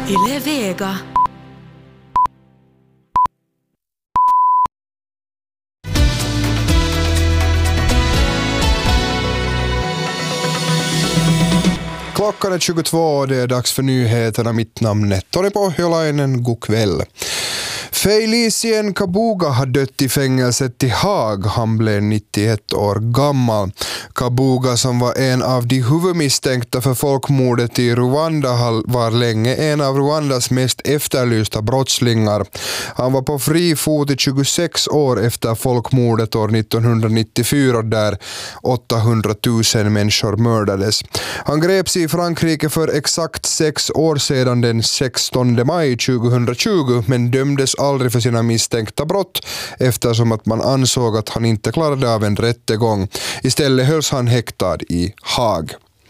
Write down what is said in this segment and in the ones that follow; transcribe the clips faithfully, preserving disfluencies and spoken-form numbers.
Yle Vega. Klockan är tjugotvå och det är dags för nyheterna. Mitt namn är Tony Pohjolainen. God kväll. Felicien Kabuga har dött i fängelset i Haag. Han blev nittioett år gammal. Kabuga, som var en av de huvudmisstänkta för folkmordet i Rwanda, var länge en av Rwandas mest efterlysta brottslingar. Han var på fri fot i tjugosex år efter folkmordet år nittonhundranittiofyra där åttahundratusen människor mördades. Han greps i Frankrike för exakt sex år sedan den sextonde maj tjugohundratjugo men dömdes aldrig för sina misstänkta brott eftersom att man ansåg att han inte klarade av en rättegång. Istället hölls han häktad i Haag.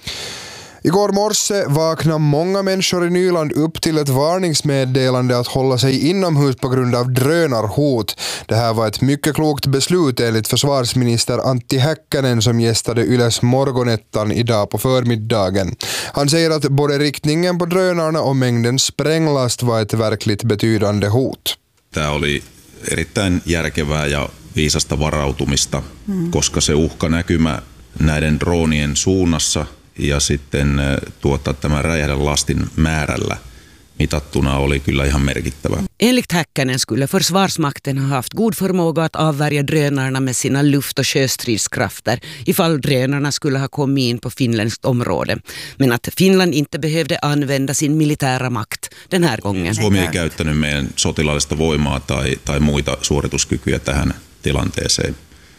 Igår morse vaknade många människor i Nyland upp till ett varningsmeddelande att hålla sig inomhus på grund av drönarhot. Det här var ett mycket klokt beslut enligt försvarsminister Antti Häkkänen som gästade Yles Morgonettan idag på förmiddagen. Han säger att både riktningen på drönarna och mängden spränglast var ett verkligt betydande hot. Tämä oli erittäin järkevää ja viisasta varautumista, mm. koska se uhkanäkymä näiden droonien suunnassa ja sitten tuota, tämän räjähdelastin määrällä mitattuna oli kyllä ihan merkittävä. Enligt Häkkänen skulle Försvarsmakten ha haft god förmåga att avvärja drönarna med sina luft- och sjöstridskrafter ifall drönarna skulle ha kommit in på finländskt område. Men att Finland inte behövde använda sin militära makt den här gången. Suomi ei käyttänyt meidän sotilaallista voimaa tai, tai muita suorituskykyjä tähän tilanteeseen.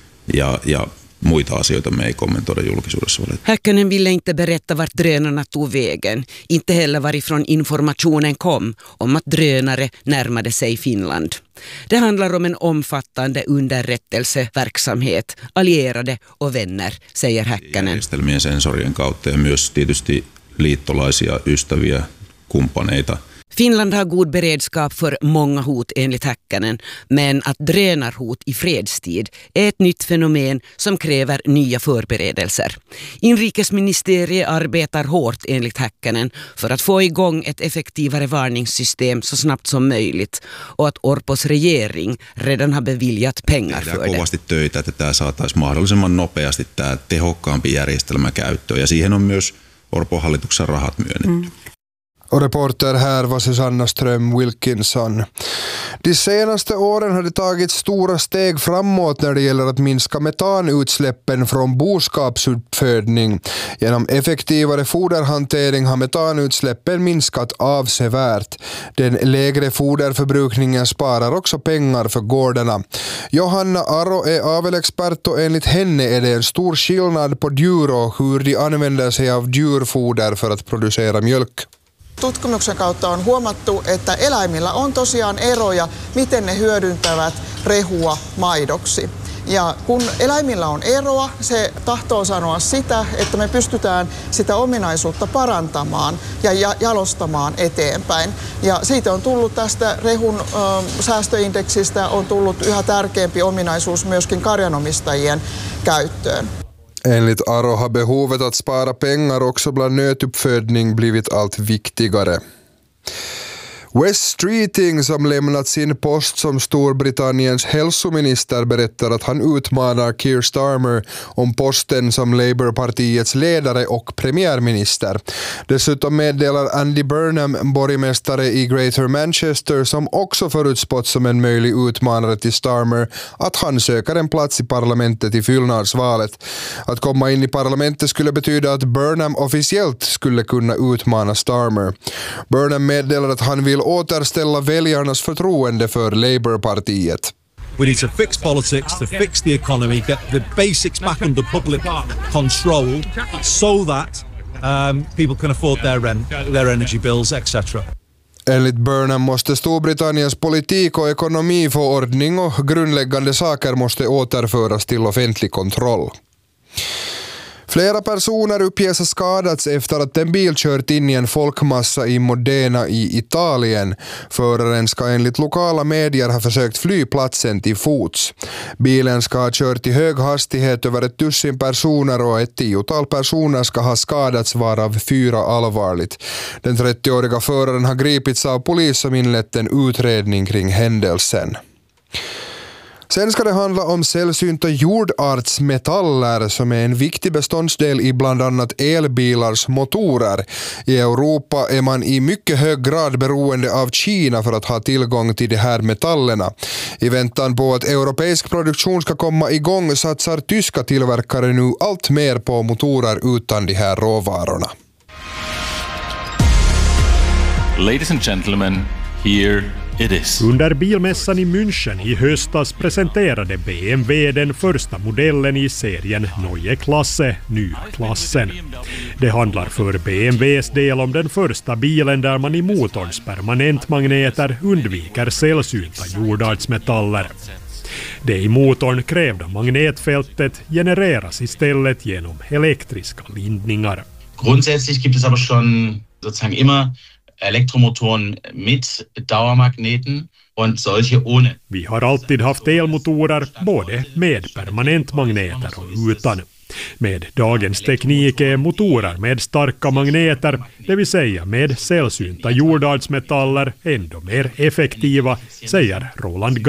Ja, ja muita asioita me ei kommentoida julkisuudessa. Häkkänen ville inte berätta vart drönarna tog vägen. Inte heller varifrån informationen kom om att drönare närmade sig Finland. Det handlar om en omfattande underrättelseverksamhet, allierade och vänner, säger Häkkänen. Järjestelmien sensorien kautta ja myös tietysti liittolaisia, ystäviä, kumppaneita. Finland har god beredskap för många hot enligt Häkkänen, men att drönarhot i fredstid är ett nytt fenomen som kräver nya förberedelser. Inrikesministeriet arbetar hårt enligt Häkkänen för att få igång ett effektivare varningssystem så snabbt som möjligt och att Orpos regering redan har beviljat pengar för det. Tehdään kovasti töitä, että tämä saataisiin mahdollisimman nopeasti tämä tehokkaampi järjestelmä käyttöön ja siihen on myös Orpon hallituksen rahat myönnetty. Mm. Och reporter här var Susanna Ström Wilkinson. De senaste åren har det tagit stora steg framåt när det gäller att minska metanutsläppen från boskapsuppfödning. Genom effektivare foderhantering har metanutsläppen minskat avsevärt. Den lägre foderförbrukningen sparar också pengar för gårdarna. Johanna Aro är avelexpert och enligt henne är det en stor skillnad på djur och hur de använder sig av djurfoder för att producera mjölk. Tutkimuksen kautta on huomattu, että eläimillä on tosiaan eroja, miten ne hyödyntävät rehua maidoksi. Ja kun eläimillä on eroa, se tahtoo sanoa sitä, että me pystytään sitä ominaisuutta parantamaan ja jalostamaan eteenpäin. Ja siitä on tullut tästä rehun ö, säästöindeksistä on tullut yhä tärkeämpi ominaisuus myöskin karjanomistajien käyttöön. Enligt Aro har behovet att spara pengar också bland nötuppfödning blivit allt viktigare. Wes Streeting, som lämnat sin post som Storbritanniens hälsominister, berättar att han utmanar Keir Starmer om posten som Labour-partiets ledare och premiärminister. Dessutom meddelar Andy Burnham, borgmästare i Greater Manchester, som också förutspått som en möjlig utmanare till Starmer, att han söker en plats i parlamentet i fyllnadsvalet. Att komma in i parlamentet skulle betyda att Burnham officiellt skulle kunna utmana Starmer. Burnham meddelar att han vill återställa väljarnas förtroende för Labour-partiet. We need to fix politics, to fix the economy, get the basics back under public control so that um, people can afford their rent, their energy bills, et cetera. Enligt Burnham måste Storbritanniens politik och ekonomi få ordning och grundläggande saker måste återföras till offentlig kontroll. Flera personer uppges ha skadats efter att en bil kört in i en folkmassa i Modena i Italien. Föraren ska enligt lokala medier ha försökt fly platsen till fots. Bilen ska ha kört i hög hastighet över ett dussin personer och ett tiotal personer ska ha skadats, varav fyra allvarligt. Den trettioåriga föraren har gripits av polis som inlett en utredning kring händelsen. Sen ska det handla om sällsynta jordartsmetaller som är en viktig beståndsdel i bland annat elbilars motorer. I Europa är man i mycket hög grad beroende av Kina för att ha tillgång till de här metallerna. I väntan på att europeisk produktion ska komma igång satsar tyska tillverkare nu allt mer på motorer utan de här råvarorna. Ladies and gentlemen, here it is. Under bilmässan i München i höstas presenterade B M W den första modellen i serien Neue Klasse, nyklassen. Det handlar för B M Ws del om den första bilen där man i motorns permanentmagneter undviker sällsynta jordartsmetaller. Det i motorn krävda magnetfältet genereras istället genom elektriska lindningar. Grundsätzlich gibt es aber schon sozusagen immer Elektromotoren mit Dauermagneten und solche ohne. Vi har alltid haft elmotorer både med permanentmagneter och utan. Med dagens teknik är motorer med starka magneter, det vill säga med sällsynta jordartsmetaller, ändå mer effektiva, säger Roland